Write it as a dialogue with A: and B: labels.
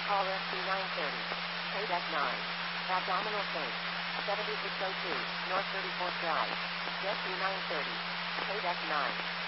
A: Call SC930. KDEC 9. Abdominal pain. 7602, North 34th Drive. SC930. KDEC 9.